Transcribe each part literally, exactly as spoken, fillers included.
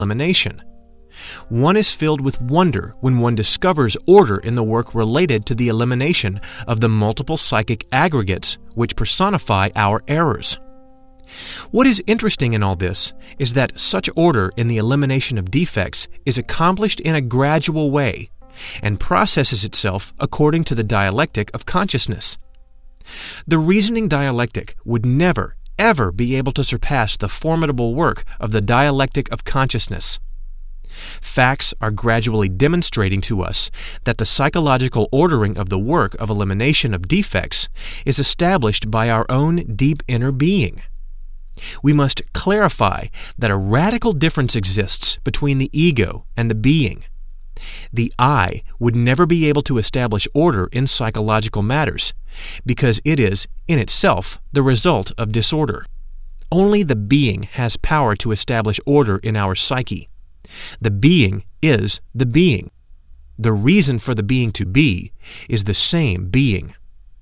elimination. One is filled with wonder when one discovers order in the work related to the elimination of the multiple psychic aggregates which personify our errors. What is interesting in all this is that such order in the elimination of defects is accomplished in a gradual way and processes itself according to the dialectic of consciousness. The reasoning dialectic would never, ever be able to surpass the formidable work of the dialectic of consciousness. Facts are gradually demonstrating to us that the psychological ordering of the work of elimination of defects is established by our own deep inner being. We must clarify that a radical difference exists between the ego and the being. The I would never be able to establish order in psychological matters because it is, in itself, the result of disorder. Only the being has power to establish order in our psyche. The being is the being. The reason for the being to be is the same being.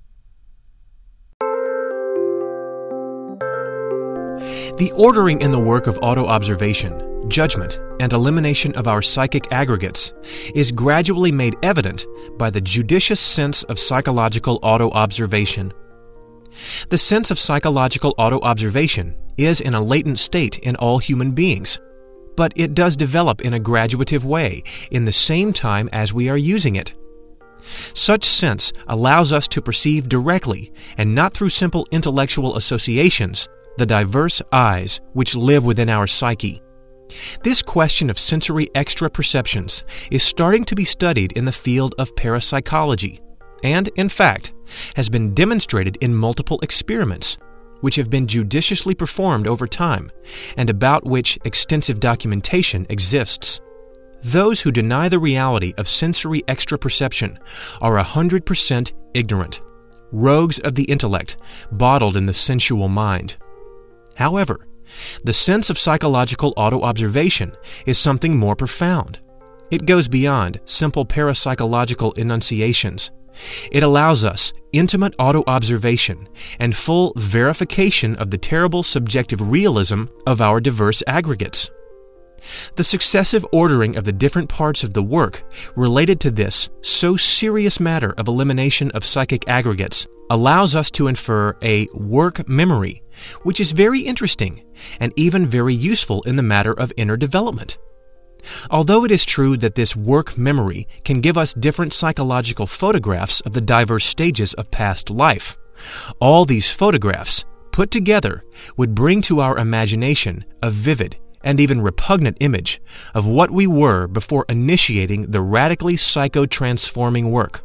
The ordering in the work of auto-observation, judgment, and elimination of our psychic aggregates is gradually made evident by the judicious sense of psychological auto-observation. The sense of psychological auto-observation is in a latent state in all human beings, but it does develop in a graduative way in the same time as we are using it. Such sense allows us to perceive directly, and not through simple intellectual associations, the diverse eyes which live within our psyche. This question of sensory extra-perceptions is starting to be studied in the field of parapsychology, and, in fact, has been demonstrated in multiple experiments, which have been judiciously performed over time, and about which extensive documentation exists. Those who deny the reality of sensory extra-perception are one hundred percent ignorant, rogues of the intellect, bottled in the sensual mind. However, the sense of psychological auto-observation is something more profound. It goes beyond simple parapsychological enunciations. It allows us intimate auto-observation and full verification of the terrible subjective realism of our diverse aggregates. The successive ordering of the different parts of the work related to this so serious matter of elimination of psychic aggregates allows us to infer a work memory, which is very interesting and even very useful in the matter of inner development. Although it is true that this work memory can give us different psychological photographs of the diverse stages of past life, all these photographs, put together, would bring to our imagination a vivid and even repugnant image of what we were before initiating the radically psycho-transforming work.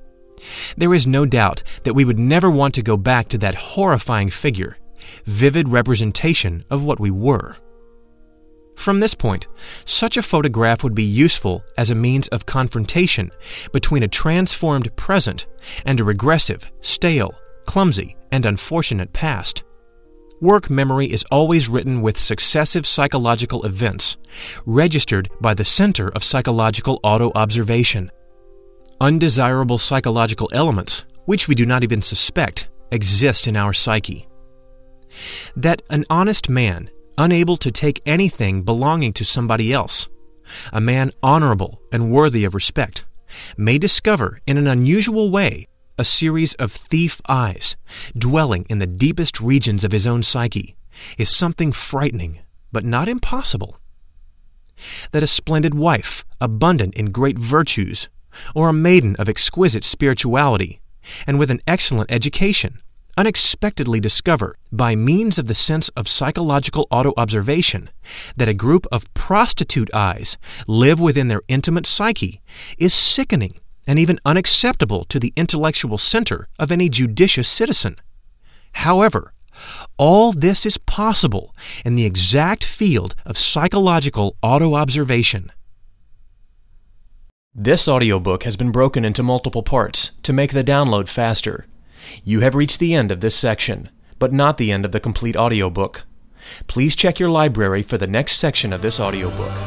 There is no doubt that we would never want to go back to that horrifying figure, vivid representation of what we were. From this point, such a photograph would be useful as a means of confrontation between a transformed present and a regressive, stale, clumsy, and unfortunate past. Work memory is always written with successive psychological events, registered by the center of psychological auto-observation. Undesirable psychological elements, which we do not even suspect, exist in our psyche. That an honest man, unable to take anything belonging to somebody else, a man honorable and worthy of respect, may discover in an unusual way a series of thief eyes dwelling in the deepest regions of his own psyche, is something frightening, but not impossible. That a splendid wife, abundant in great virtues, or a maiden of exquisite spirituality, and with an excellent education, unexpectedly discover, by means of the sense of psychological auto-observation, that a group of prostitute eyes live within their intimate psyche, is sickening and even unacceptable to the intellectual center of any judicious citizen. However, all this is possible in the exact field of psychological auto-observation. This audiobook has been broken into multiple parts to make the download faster. You have reached the end of this section, but not the end of the complete audiobook. Please check your library for the next section of this audiobook.